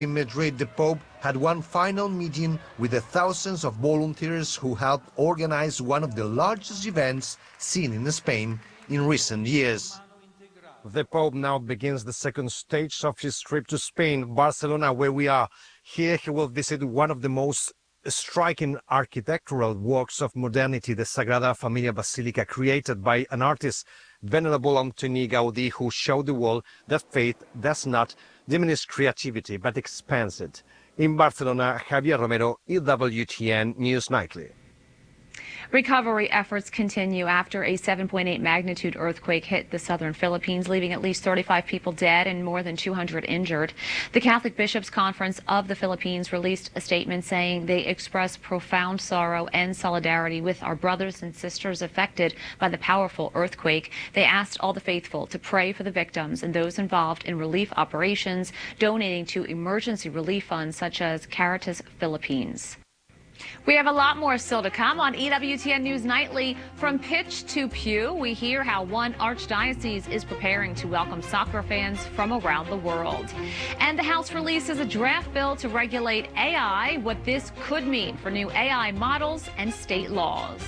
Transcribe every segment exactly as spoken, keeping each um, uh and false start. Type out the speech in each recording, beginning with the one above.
In Madrid, the Pope had one final meeting with the thousands of volunteers who helped organize one of the largest events seen in Spain in recent years. The Pope now begins the second stage of his trip to Spain, Barcelona, where we are. Here he will visit one of the most striking architectural works of modernity, the Sagrada Familia Basilica, created by an artist, Venerable Antoni Gaudí, who showed the world that faith does not diminish creativity, but expands it. In Barcelona, Javier Romero, E W T N News Nightly. Recovery efforts continue after a seven point eight magnitude earthquake hit the southern Philippines, leaving at least thirty-five people dead and more than two hundred injured. The Catholic Bishops' Conference of the Philippines released a statement saying they express profound sorrow and solidarity with our brothers and sisters affected by the powerful earthquake. They asked all the faithful to pray for the victims and those involved in relief operations, donating to emergency relief funds such as Caritas Philippines. We have a lot more still to come on E W T N News Nightly. From pitch to pew, we hear how one archdiocese is preparing to welcome soccer fans from around the world. And the House releases a draft bill to regulate A I, what this could mean for new A I models and state laws.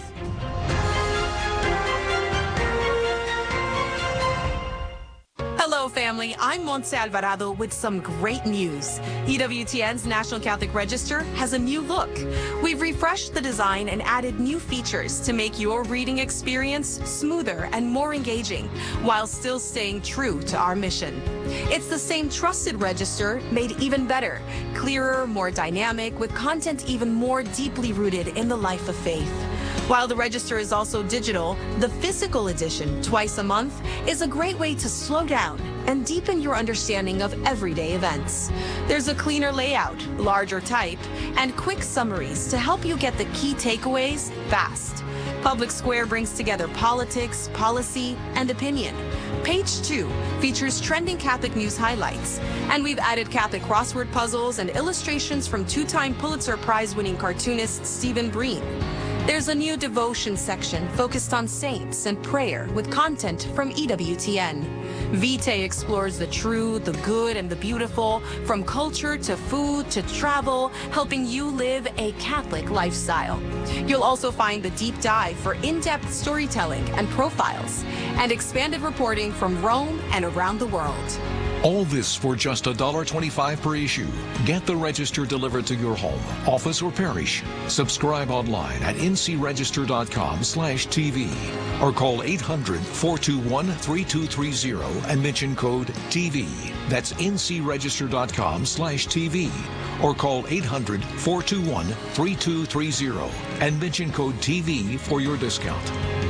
Hello, family. I'm Montse Alvarado with some great news. E W T N's National Catholic Register has a new look. We've refreshed the design and added new features to make your reading experience smoother and more engaging, while still staying true to our mission. It's the same trusted register, made even better, clearer, more dynamic, with content even more deeply rooted in the life of faith. While the register is also digital, the physical edition, twice a month, is a great way to slow down and deepen your understanding of everyday events. There's a cleaner layout, larger type, and quick summaries to help you get the key takeaways fast. Public Square brings together politics, policy, and opinion. Page two features trending Catholic news highlights, and we've added Catholic crossword puzzles and illustrations from two-time Pulitzer Prize-winning cartoonist Stephen Breen. There's a new devotion section focused on saints and prayer with content from E W T N. Vitae explores the true, the good, and the beautiful, from culture to food to travel, helping you live a Catholic lifestyle. You'll also find the deep dive for in-depth storytelling and profiles, and expanded reporting from Rome and around the world. All this for just one dollar twenty-five per issue. Get the register delivered to your home, office, or parish. Subscribe online at n c register dot com slash t v or call eight hundred, four two one, three two three zero and mention code T V. That's n c register dot com slash T V or call eight hundred, four two one, three two three zero and mention code T V for your discount.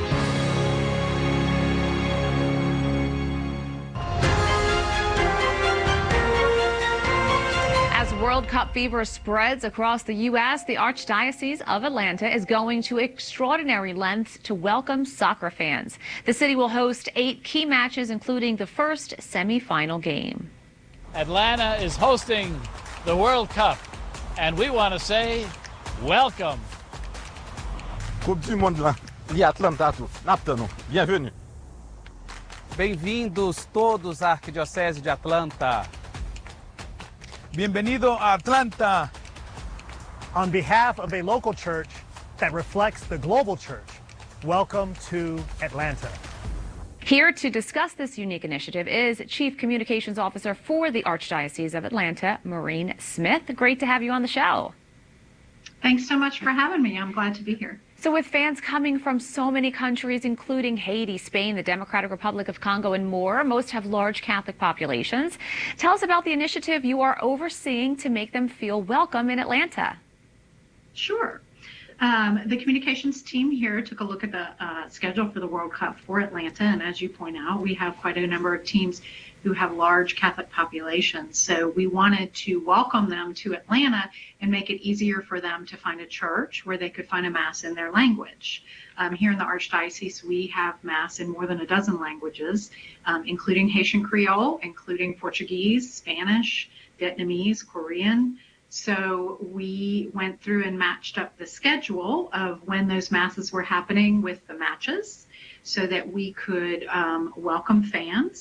World Cup fever spreads across the U S, the Archdiocese of Atlanta is going to extraordinary lengths to welcome soccer fans. The city will host eight key matches, including the first semifinal game. Atlanta is hosting the World Cup, and we want to say welcome. Coupe du Monde de Atlanta, Naptano, bienvenue. Bem-vindos todos à Arquidiocese de Atlanta. Bienvenido a Atlanta. On behalf of a local church that reflects the global church, welcome to Atlanta. Here to discuss this unique initiative is Chief Communications Officer for the Archdiocese of Atlanta, Maureen Smith. Great to have you on the show. Thanks so much for having me. I'm glad to be here. So with fans coming from so many countries, including Haiti, Spain, the Democratic Republic of Congo, and more, most have large Catholic populations. Tell us about the initiative you are overseeing to make them feel welcome in Atlanta. Sure. Um, the communications team here took a look at the uh, schedule for the World Cup for Atlanta, and as you point out, we have quite a number of teams who have large Catholic populations. So we wanted to welcome them to Atlanta and make it easier for them to find a church where they could find a Mass in their language. Um, here in the Archdiocese, we have Mass in more than a dozen languages, um, including Haitian Creole, including Portuguese, Spanish, Vietnamese, Korean. So we went through and matched up the schedule of when those Masses were happening with the matches so that we could um, welcome fans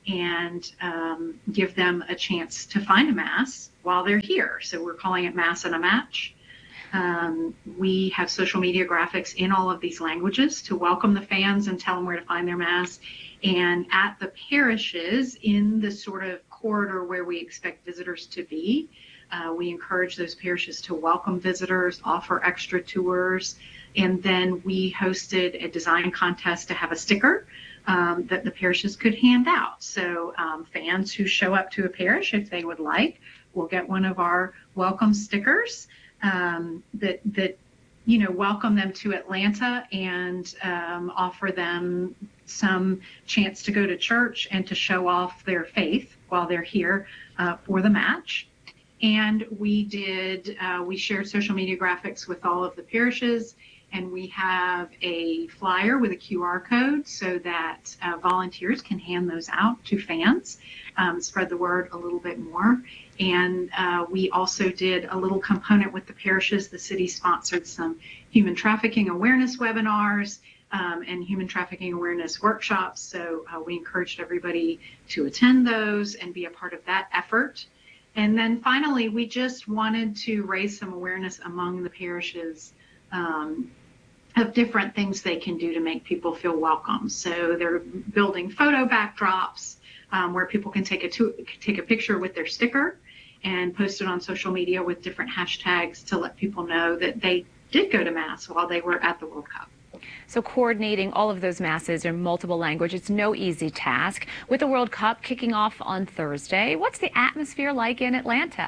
and um, give them a chance to find a Mass while they're here. So we're calling it Mass and a Match. Um, we have social media graphics in all of these languages to welcome the fans and tell them where to find their Mass. And at the parishes, in the sort of corridor where we expect visitors to be, uh, we encourage those parishes to welcome visitors, offer extra tours. And then we hosted a design contest to have a sticker um, that the parishes could hand out. So um, fans who show up to a parish, if they would like, will get one of our welcome stickers um, that, that, you know, welcome them to Atlanta and um, offer them some chance to go to church and to show off their faith while they're here uh, for the match. And we did, uh, we shared social media graphics with all of the parishes, and we have a flyer with a Q R code so that uh, volunteers can hand those out to fans, um, spread the word a little bit more. And uh, we also did a little component with the parishes. The city sponsored some human trafficking awareness webinars um, and human trafficking awareness workshops. So uh, we encouraged everybody to attend those and be a part of that effort. And then finally, we just wanted to raise some awareness among the parishes um, of different things they can do to make people feel welcome. So they're building photo backdrops um, where people can take a to, take a picture with their sticker and post it on social media with different hashtags to let people know that they did go to Mass while they were at the World Cup. So coordinating all of those masses in multiple languages, it's no easy task. With the World Cup kicking off on Thursday, what's the atmosphere like in Atlanta?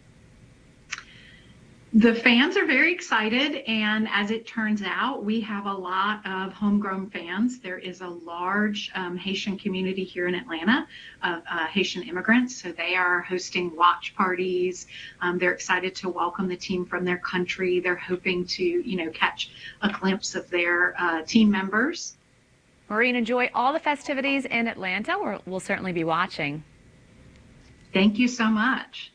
The fans are very excited, and as it turns out, we have a lot of homegrown fans. There is a large um, Haitian community here in Atlanta of uh, Haitian immigrants, so they are hosting watch parties. Um, they're excited to welcome the team from their country. They're hoping to, you know, catch a glimpse of their uh, team members. Maureen, enjoy all the festivities in Atlanta. We're, we'll certainly be watching. Thank you so much.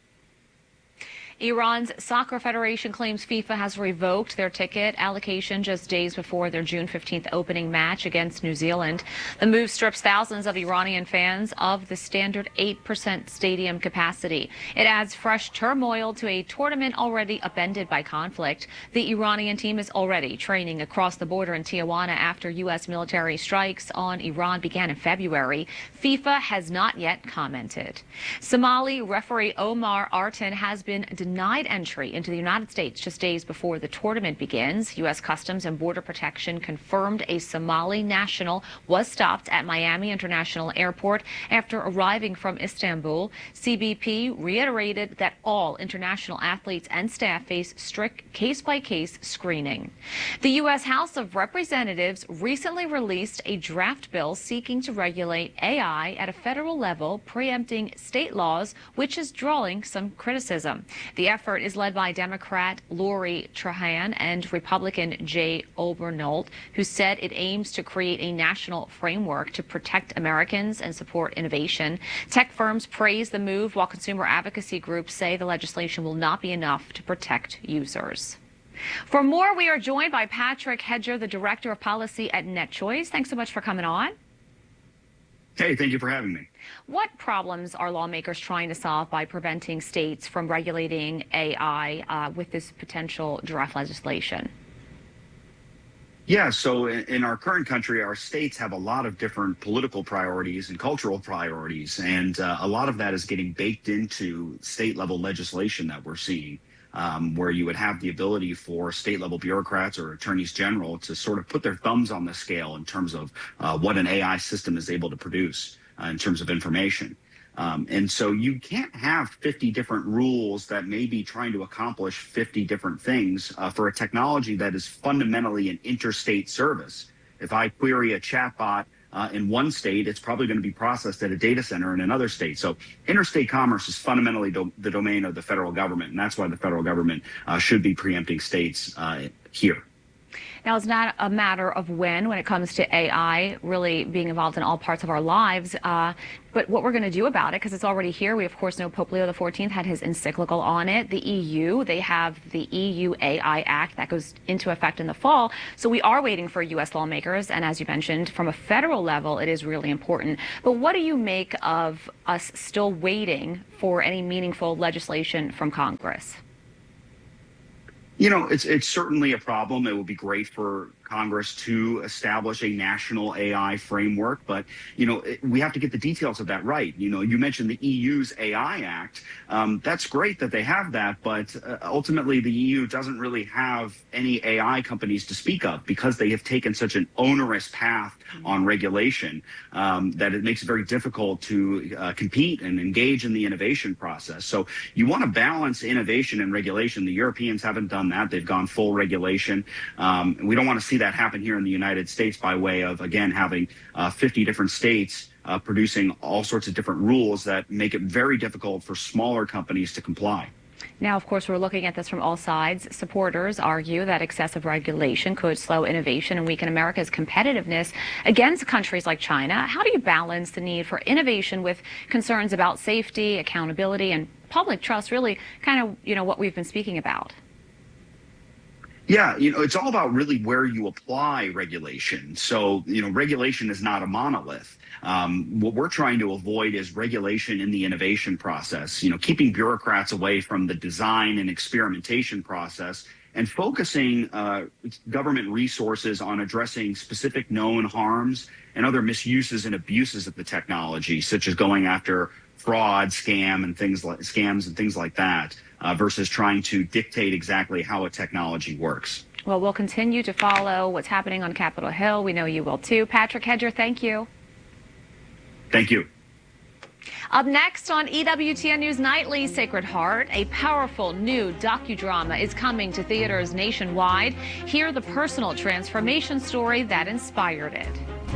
Iran's Soccer Federation claims FIFA has revoked their ticket allocation just days before their June fifteenth opening match against New Zealand. The move strips thousands of Iranian fans of the standard eight percent stadium capacity. It adds fresh turmoil to a tournament already upended by conflict. The Iranian team is already training across the border in Tijuana after U S military strikes on Iran began in February. FIFA has not yet commented. Somali referee Omar Artan has been denied entry into the United States just days before the tournament begins. U S Customs and Border Protection confirmed a Somali national was stopped at Miami International Airport after arriving from Istanbul. C B P reiterated that all international athletes and staff face strict case-by-case screening. The U S House of Representatives recently released a draft bill seeking to regulate A I at a federal level, preempting state laws, which is drawing some criticism. The effort is led by Democrat Lori Trahan and Republican Jay Obernolt, who said it aims to create a national framework to protect Americans and support innovation. Tech firms praise the move, while consumer advocacy groups say the legislation will not be enough to protect users. For more, we are joined by Patrick Hedger, the Director of Policy at NetChoice. Thanks so much for coming on. Hey, thank you for having me. What problems are lawmakers trying to solve by preventing states from regulating A I uh, with this potential draft legislation? Yeah, so in, in our current country, our states have a lot of different political priorities and cultural priorities, and uh, a lot of that is getting baked into state-level legislation that we're seeing. Um, where you would have the ability for state-level bureaucrats or attorneys general to sort of put their thumbs on the scale in terms of uh, what an A I system is able to produce uh, in terms of information. Um, and so you can't have fifty different rules that may be trying to accomplish fifty different things uh, for a technology that is fundamentally an interstate service. If I query a chatbot Uh, in one state, it's probably going to be processed at a data center in another state. So interstate commerce is fundamentally do the domain of the federal government, and that's why the federal government uh, should be preempting states uh, here. Now, it's not a matter of when, when it comes to A I really being involved in all parts of our lives, uh, but what we're going to do about it, because it's already here. We, of course, know Pope Leo the fourteenth had his encyclical on it. The E U, they have the E U A I Act that goes into effect in the fall. So we are waiting for U S lawmakers, and as you mentioned, from a federal level, it is really important. But what do you make of us still waiting for any meaningful legislation from Congress? You know, it's it's certainly a problem. It would be great for Congress to establish a national A I framework, but, you know, it, we have to get the details of that right. You know, you mentioned the E U's A I Act. Um, that's great that they have that, but uh, ultimately the E U doesn't really have any A I companies to speak of because they have taken such an onerous path on regulation um, that it makes it very difficult to uh, compete and engage in the innovation process. So you want to balance innovation and regulation. The Europeans haven't done that. They've gone full regulation. Um, we don't want to see that happen here in the United States by way of, again, having uh, fifty different states uh, producing all sorts of different rules that make it very difficult for smaller companies to comply. Now, of course, we're looking at this from all sides. Supporters argue that excessive regulation could slow innovation and weaken America's competitiveness against countries like China. How do you balance the need for innovation with concerns about safety, accountability, and public trust, really kind of, you know, what we've been speaking about? Yeah, you know, it's all about really where you apply regulation. So, you know, regulation is not a monolith. Um, what we're trying to avoid is regulation in the innovation process, you know, keeping bureaucrats away from the design and experimentation process and focusing uh, government resources on addressing specific known harms and other misuses and abuses of the technology, such as going after fraud, scam, and things like scams and things like that, uh, versus trying to dictate exactly how a technology works. Well, we'll continue to follow what's happening on Capitol Hill. We know you will too. Patrick Hedger, thank you. Thank you. Up next on E W T N News Nightly, Sacred Heart, a powerful new docudrama is coming to theaters nationwide. Hear the personal transformation story that inspired it.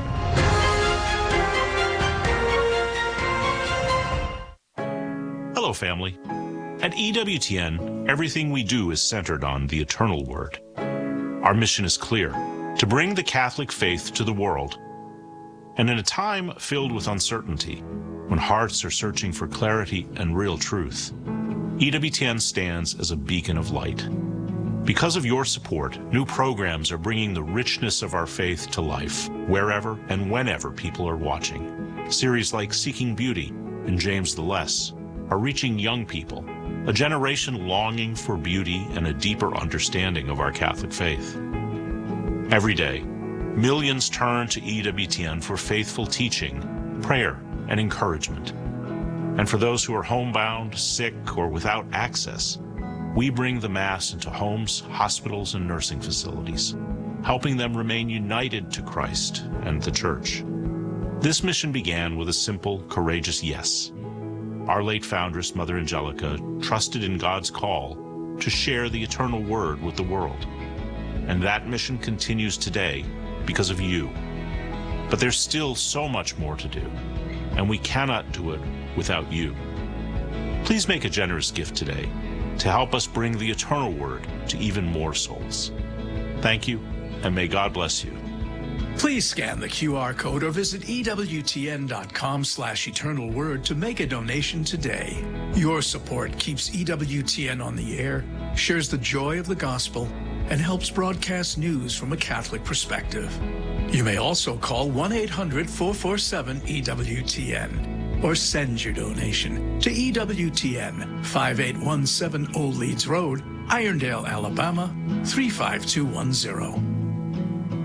Hello, family. At E W T N, everything we do is centered on the eternal word. Our mission is clear: to bring the Catholic faith to the world. And in a time filled with uncertainty, when hearts are searching for clarity and real truth, E W T N stands as a beacon of light. Because of your support, new programs are bringing the richness of our faith to life, wherever and whenever people are watching. Series like Seeking Beauty and James the Less are reaching young people, a generation longing for beauty and a deeper understanding of our Catholic faith. Every day, millions turn to E W T N for faithful teaching, prayer, and encouragement. And for those who are homebound, sick, or without access, we bring the Mass into homes, hospitals, and nursing facilities, helping them remain united to Christ and the Church. This mission began with a simple, courageous yes. Our late foundress, Mother Angelica, trusted in God's call to share the eternal word with the world. And that mission continues today because of you. But there's still so much more to do, and we cannot do it without you. Please make a generous gift today to help us bring the eternal word to even more souls. Thank you, and may God bless you. Please scan the Q R code or visit E W T N dot com slash eternal word to make a donation today. Your support keeps E W T N on the air, shares the joy of the gospel, and helps broadcast news from a Catholic perspective. You may also call one eight hundred, four four seven, E W T N or send your donation to E W T N, five eight one seven Old Leeds Road, Irondale, Alabama, three five two one zero.